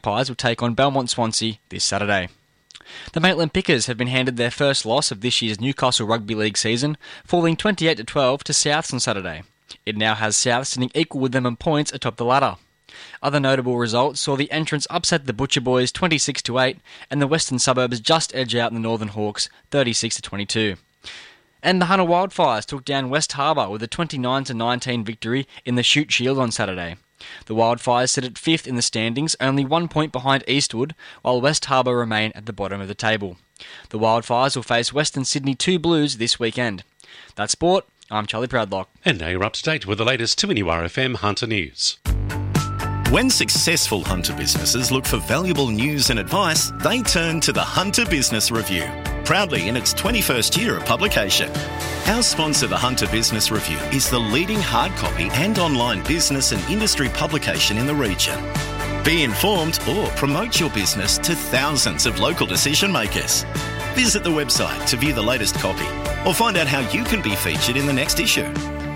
Magpies will take on Belmont Swansea this Saturday. The Maitland Pickers have been handed their first loss of this year's Newcastle Rugby League season, falling 28-12 to Souths on Saturday. It now has South sitting equal with them in points atop the ladder. Other notable results saw the entrants upset the Butcher Boys 26-8 and the Western Suburbs just edge out the Northern Hawks 36-22. And the Hunter Wildfires took down West Harbour with a 29-19 victory in the Shute Shield on Saturday. The Wildfires sit at 5th in the standings, only 1 point behind Eastwood, while West Harbour remain at the bottom of the table. The Wildfires will face Western Sydney 2 Blues this weekend. That's sport. I'm Charlie Proudlock. And now you're up to date with the latest 2NURFM Hunter News. When successful Hunter businesses look for valuable news and advice, they turn to the Hunter Business Review, proudly in its 21st year of publication. Our sponsor, the Hunter Business Review, is the leading hard copy and online business and industry publication in the region. Be informed or promote your business to thousands of local decision makers. Visit the website to view the latest copy or find out how you can be featured in the next issue.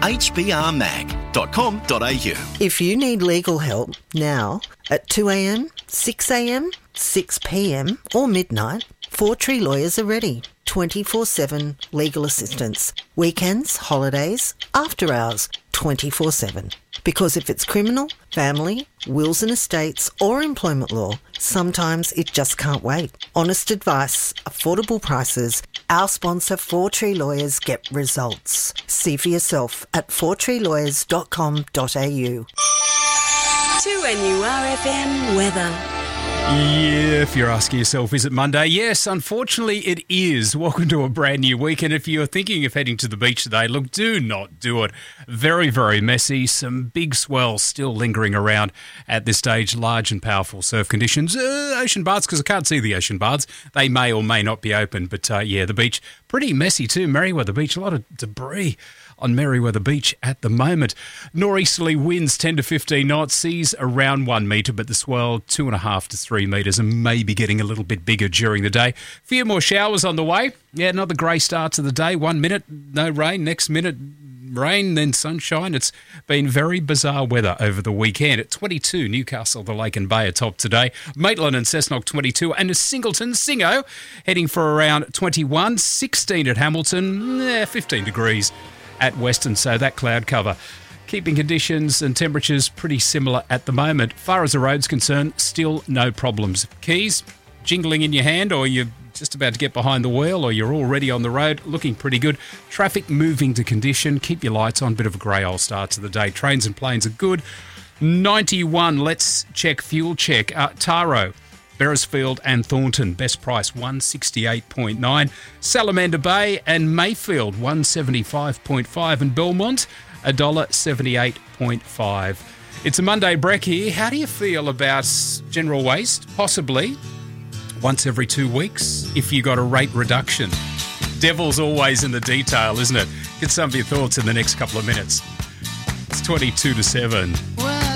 hbrmag.com.au. If you need legal help now at 2am, 6am, 6pm or midnight, Four Tree Lawyers are ready. 24/7 legal assistance. Weekends, holidays, after hours, 24/7. Because if it's criminal, family, wills and estates or employment law, sometimes it just can't wait. Honest advice, affordable prices. Our sponsor, Four Tree Lawyers, get results. See for yourself at fourtreelawyers.com.au. 2NURFM weather. Yeah, if you're asking yourself, is it Monday? Yes, unfortunately it is. Welcome to a brand new week, and if you're thinking of heading to the beach today, look, do not do it. Very, very messy. Some big swells still lingering around at this stage. Large and powerful surf conditions. Ocean baths, because I can't see the ocean baths. They may or may not be open, but yeah, the beach, pretty messy too. Merriweather Beach, a lot of debris on Merriweather Beach at the moment. Nor'easterly winds 10 to 15 knots, seas around 1 metre, but the swell 2.5 to 3 metres and maybe getting a little bit bigger during the day. Few more showers on the way. Yeah, another grey start to the day. 1 minute, no rain. Next minute, rain, then sunshine. It's been very bizarre weather over the weekend. At 22, Newcastle, the Lake and Bay are top today. Maitland and Cessnock 22, and Singleton, Singo, heading for around 21. 16 at Hamilton, 15 degrees at Western, so that cloud cover keeping conditions and temperatures pretty similar at the moment. Far as the road's concerned, still no problems. Keys jingling in your hand, or you're just about to get behind the wheel, or you're already on the road, looking pretty good. Traffic moving to condition. Keep your lights on. Bit of a grey old start to the day. Trains and planes are good. 91, let's check fuel check. Taro, Beresfield and Thornton, best price 168.9. Salamander Bay and Mayfield 175.5, and Belmont $1.78.5. It's a Monday break here. How do you feel about general waste? Possibly once every 2 weeks if you got a rate reduction. Devil's always in the detail, isn't it? Get some of your thoughts in the next couple of minutes. It's 22 to 7.